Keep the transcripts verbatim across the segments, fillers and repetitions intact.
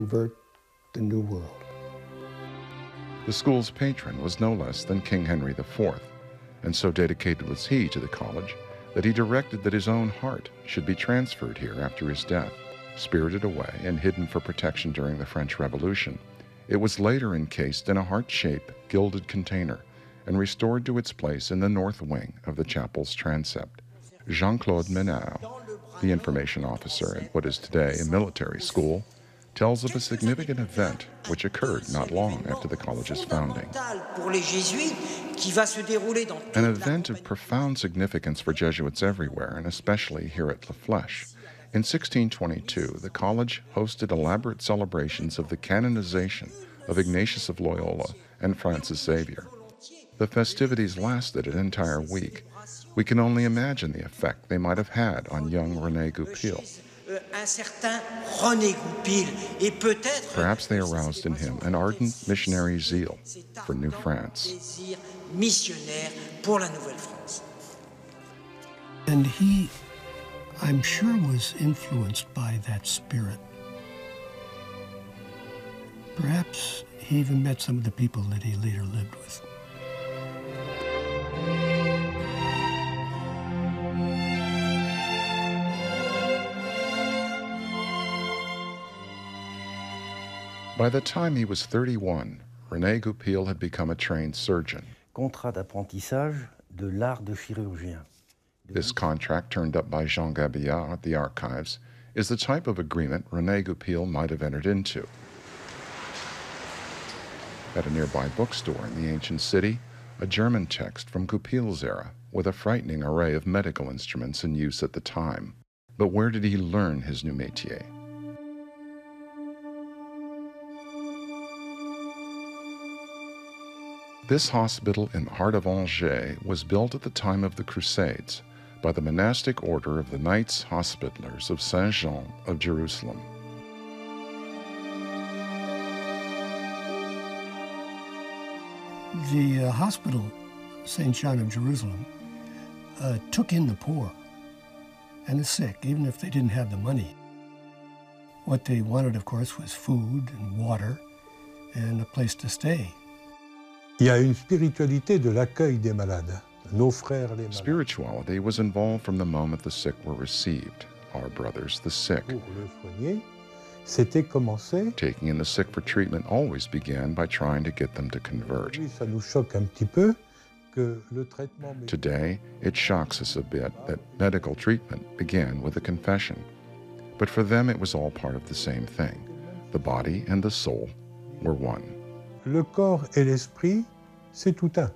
convert the New World. The school's patron was no less than King Henry the Fourth, and so dedicated was he to the college that he directed that his own heart should be transferred here after his death. Spirited away and hidden for protection during the French Revolution, it was later encased in a heart-shaped, gilded container and restored to its place in the north wing of the chapel's transept. Jean-Claude Menard, the information officer at what is today a military school, tells of a significant event which occurred not long after the college's founding. An event of profound significance for Jesuits everywhere, and especially here at La Flèche. In sixteen twenty-two, the college hosted elaborate celebrations of the canonization of Ignatius of Loyola and Francis Xavier. The festivities lasted an entire week. We can only imagine the effect they might have had on young René Goupil. Perhaps they aroused in him an ardent missionary zeal for New France. And he, I'm sure, was influenced by that spirit. Perhaps he even met some of the people that he later lived with. By the time he was thirty-one, René Goupil had become a trained surgeon. Contrat d'apprentissage de l'art de chirurgien. This contract, turned up by Jean Gabillard at the archives, is the type of agreement René Goupil might have entered into. At a nearby bookstore in the ancient city, a German text from Goupil's era with a frightening array of medical instruments in use at the time. But where did he learn his new métier? This hospital in the heart of Angers was built at the time of the Crusades by the monastic order of the Knights Hospitallers of Saint Jean of Jerusalem. The uh, hospital, Saint John of Jerusalem, uh, took in the poor and the sick, even if they didn't have the money. What they wanted, of course, was food and water and a place to stay. Il y a une spiritualité de l'accueil des malades. Nos frères les malades. Spirituality was involved from the moment the sick were received. Our brothers, the sick. Pour le soigner, c'était commencer. Taking in the sick for treatment always began by trying to get them to convert. Ça nous choque un petit peu que le traitement. Today, it shocks us a bit that medical treatment began with a confession. But for them, it was all part of the same thing. The body and the soul were one. Le corps et l'esprit, c'est tout un.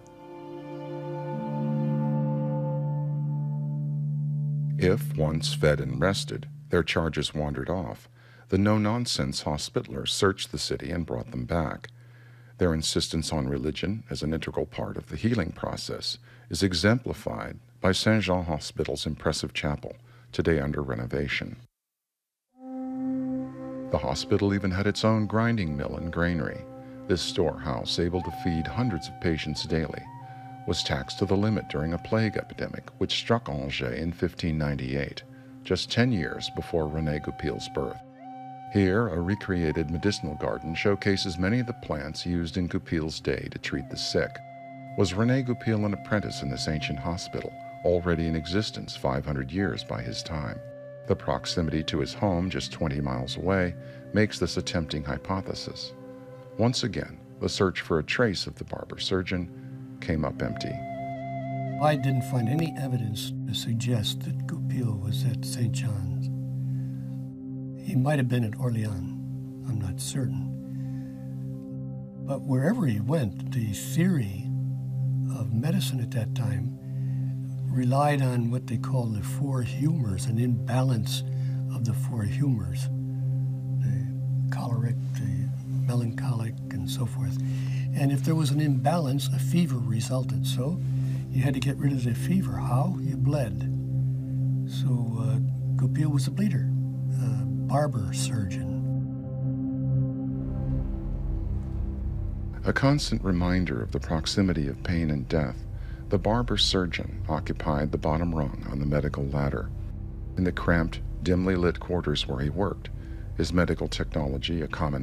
If, once fed and rested, their charges wandered off, the no-nonsense hospitallers searched the city and brought them back. Their insistence on religion as an integral part of the healing process is exemplified by Saint Jean Hospital's impressive chapel, today under renovation. The hospital even had its own grinding mill and granary. This storehouse, able to feed hundreds of patients daily, was taxed to the limit during a plague epidemic which struck Angers in fifteen ninety-eight, just ten years before René Goupil's birth. Here, a recreated medicinal garden showcases many of the plants used in Goupil's day to treat the sick. Was René Goupil an apprentice in this ancient hospital, already in existence five hundred years by his time? The proximity to his home, just twenty miles away, makes this a tempting hypothesis. Once again, the search for a trace of the barber surgeon came up empty. I didn't find any evidence to suggest that Goupil was at Saint John's. He might have been at Orléans, I'm not certain. But wherever he went, the theory of medicine at that time relied on what they called the four humors, an imbalance of the four humors, the choleric, the melancholic, and so forth. And if there was an imbalance, a fever resulted. So you had to get rid of the fever. How? You bled. So uh, Goupil was a bleeder, a barber surgeon. A constant reminder of the proximity of pain and death, the barber surgeon occupied the bottom rung on the medical ladder. In the cramped, dimly lit quarters where he worked, his medical technology a common